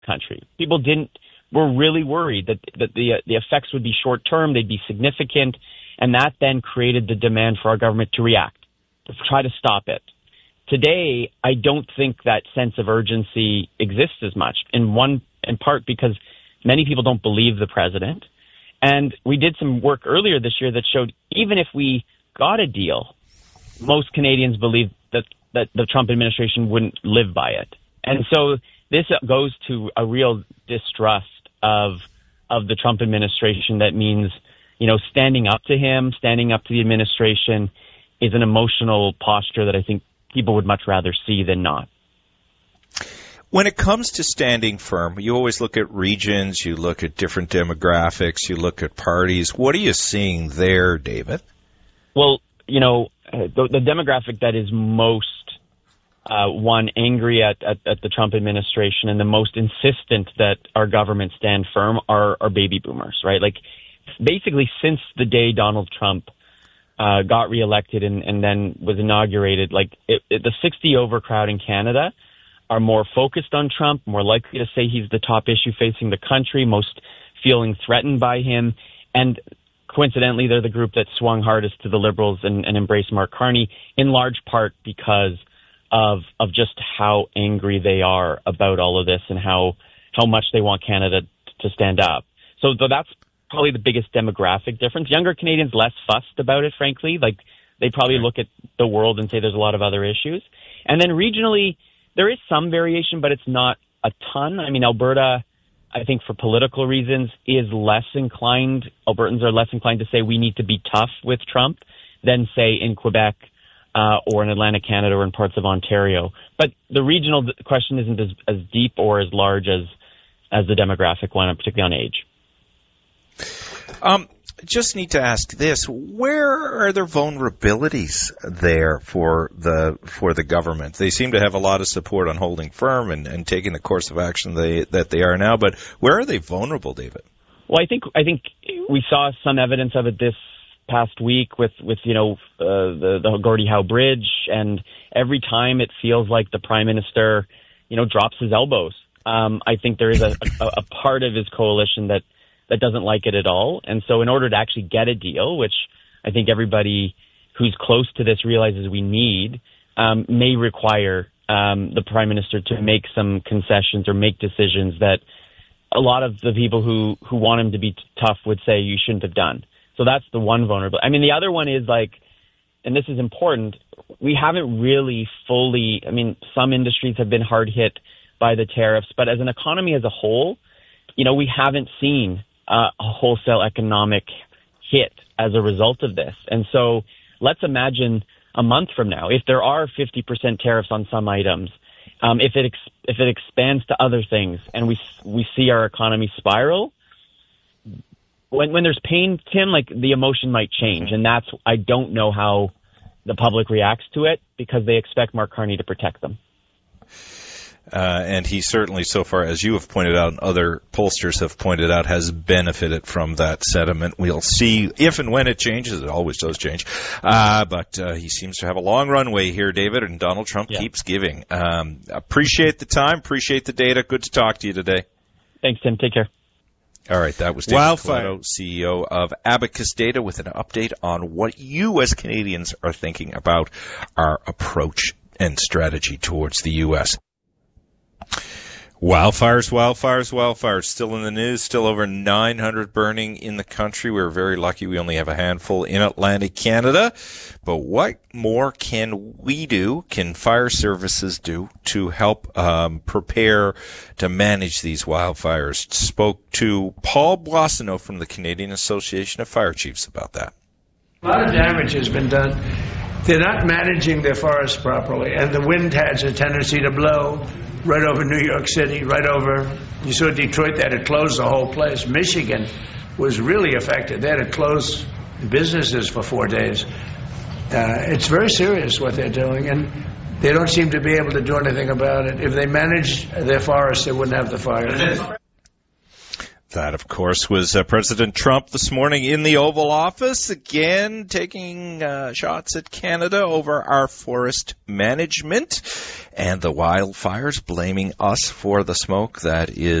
country. People were really worried that the effects would be short term, they'd be significant, and that then created the demand for our government to react, to try to stop it. Today, I don't think that sense of urgency exists as much, in part because many people don't believe the president. And we did some work earlier this year that showed even if we got a deal, most Canadians believe that the Trump administration wouldn't live by it. And so this goes to a real distrust of the Trump administration. That means, standing up to him, standing up to the administration is an emotional posture that I think people would much rather see than not. When it comes to standing firm, you always look at regions, you look at different demographics, you look at parties. What are you seeing there, David? Well, the demographic that is most angry at the Trump administration and the most insistent that our government stand firm are baby boomers, right? Like, basically since the day Donald Trump got reelected and then was inaugurated, the 60 overcrowd in Canada are more focused on Trump, more likely to say he's the top issue facing the country, most feeling threatened by him. And coincidentally, they're the group that swung hardest to the Liberals and embraced Mark Carney, in large part because of just how angry they are about all of this and how much they want Canada to stand up. So that's probably the biggest demographic difference. Younger Canadians less fussed about it, frankly. Like, they probably look at the world and say there's a lot of other issues. And then regionally, there is some variation, but it's not a ton. I mean, Alberta, I think for political reasons, is less inclined. Albertans are less inclined to say we need to be tough with Trump than, say, in Quebec or in Atlantic Canada or in parts of Ontario. But the regional question isn't as deep or as large as the demographic one, particularly on age. Just need to ask this: where are there vulnerabilities there for the government? They seem to have a lot of support on holding firm and taking the course of action that they are now. But where are they vulnerable, David? Well, I think we saw some evidence of it this past week with the Gordie Howe Bridge, and every time it feels like the Prime Minister drops his elbows. I think there is a part of his coalition that doesn't like it at all. And so in order to actually get a deal, which I think everybody who's close to this realizes we need, may require the Prime Minister to make some concessions or make decisions that a lot of the people who want him to be tough would say you shouldn't have done. So that's the one vulnerable. I mean, the other one is and this is important, we haven't really fully, some industries have been hard hit by the tariffs, but as an economy as a whole, we haven't seen a wholesale economic hit as a result of this. And so let's imagine a month from now, if there are 50% tariffs on some items, if it expands to other things and we see our economy spiral, when there's pain, Tim, the emotion might change. And I don't know how the public reacts to it because they expect Mark Carney to protect them. And he certainly, so far, as you have pointed out and other pollsters have pointed out, has benefited from that sentiment. We'll see if and when it changes. It always does change. But he seems to have a long runway here, David, and Donald Trump keeps giving. Appreciate the time. Appreciate the data. Good to talk to you today. Thanks, Tim. Take care. All right, that was David Coletto, CEO of Abacus Data, with an update on what you as Canadians are thinking about our approach and strategy towards the U.S. Wildfires. Still in the news. Still over 900 burning in the country. We're very lucky we only have a handful in Atlantic Canada. But what more can we do, can fire services do, to help prepare to manage these wildfires? Spoke to Paul Boissonnault from the Canadian Association of Fire Chiefs about that. A lot of damage has been done. They're not managing their forests properly, and the wind has a tendency to blow right over New York City, right over, you saw Detroit, they had to close the whole place. Michigan was really affected. They had to close businesses for 4 days. It's very serious what they're doing, and they don't seem to be able to do anything about it. If they managed their forests, they wouldn't have the fires. That, of course, was President Trump this morning in the Oval Office, again taking shots at Canada over our forest management and the wildfires, blaming us for the smoke that is